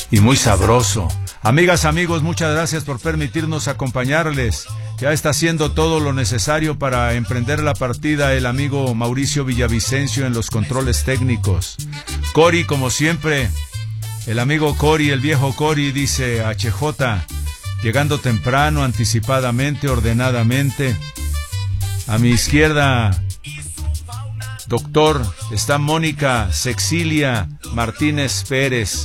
y muy sabroso. Amigas, amigos, muchas gracias por permitirnos acompañarles. Ya está haciendo todo lo necesario para emprender la partida el amigo Mauricio Villavicencio en los controles técnicos. Cori, como siempre, el amigo Cori, el viejo Cori, dice HJ, llegando temprano, anticipadamente, ordenadamente. A mi izquierda, doctor, está Mónica Sexilia Martínez Pérez,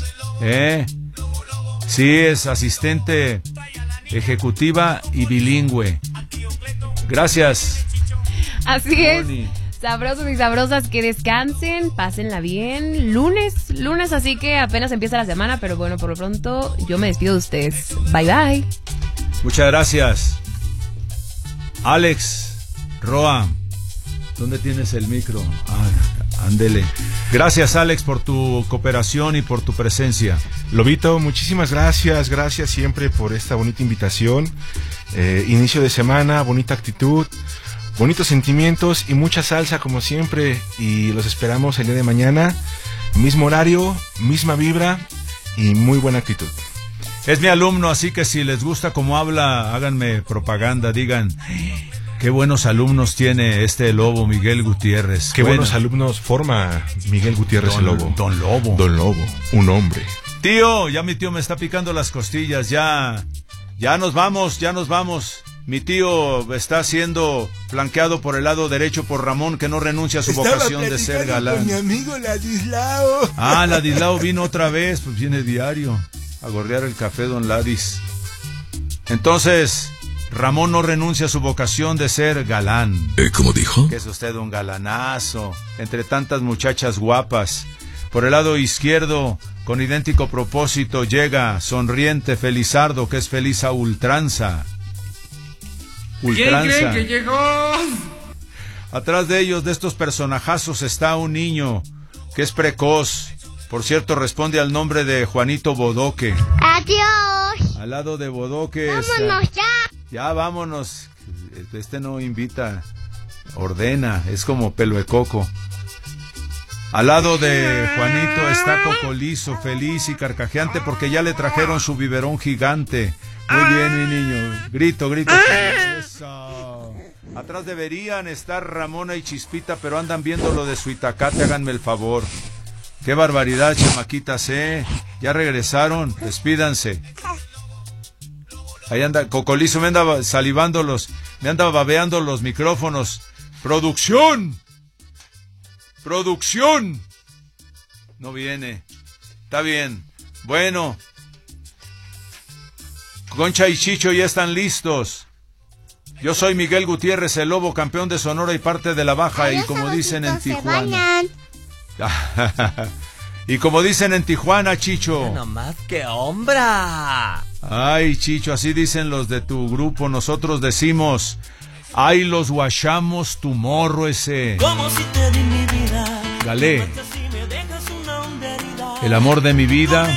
Sí, es asistente ejecutiva y bilingüe. Gracias. Así es. Sabrosos y sabrosas, que descansen, pásenla bien. Lunes, así que apenas empieza la semana, pero bueno, por lo pronto yo me despido de ustedes. Bye, bye. Muchas gracias. Alex, Roa, ¿dónde tienes el micro? Ándele. Gracias, Alex, por tu cooperación y por tu presencia. Lobito, muchísimas gracias siempre por esta bonita invitación. Inicio de semana, bonita actitud, bonitos sentimientos y mucha salsa como siempre. Y los esperamos el día de mañana, mismo horario, misma vibra y muy buena actitud. Es mi alumno, así que si les gusta cómo habla, háganme propaganda, digan... Qué buenos alumnos tiene este lobo Miguel Gutiérrez. Qué buenos alumnos forma Miguel Gutiérrez el lobo. Don Lobo. Don Lobo, un hombre. Tío, ya mi tío me está picando las costillas, ya nos vamos. Mi tío está siendo flanqueado por el lado derecho por Ramón, que no renuncia a su vocación de ser galán. Con mi amigo Ladislao. Ladislao vino otra vez, pues viene diario a gorrear el café, don Ladis. Entonces... Ramón no renuncia a su vocación de ser galán. ¿Cómo dijo? Que es usted un galanazo, entre tantas muchachas guapas. Por el lado izquierdo, con idéntico propósito, llega sonriente Felizardo, que es feliz a ultranza. ¿Quién creen que llegó? Atrás de ellos, de estos personajazos, está un niño que es precoz. Por cierto, responde al nombre de Juanito Bodoque. ¡Adiós! Al lado de Bodoque. ¡Vámonos ya! Ya vámonos. Este no invita, ordena, es como pelo de coco. Al lado de Juanito está Cocolizo, feliz y carcajeante porque ya le trajeron su biberón gigante. Muy bien, mi niño. Grito. Eso. Atrás deberían estar Ramona y Chispita, pero andan viendo lo de su itacate, háganme el favor. Qué barbaridad, chamaquitas, ya regresaron, despídanse. Ahí anda, Cocolizo me anda me anda babeando los micrófonos. ¡Producción! No viene. Está bien. Bueno. Concha y Chicho ya están listos. Yo soy Miguel Gutiérrez, el lobo, campeón de Sonora y parte de la Baja, y como dicen en Tijuana. Y como dicen en Tijuana, Chicho. No más que hombra. Ay, Chicho, así dicen los de tu grupo. Nosotros decimos, ay, los guachamos tu morro ese. Como si te di mi vida. Galé. El amor de mi vida.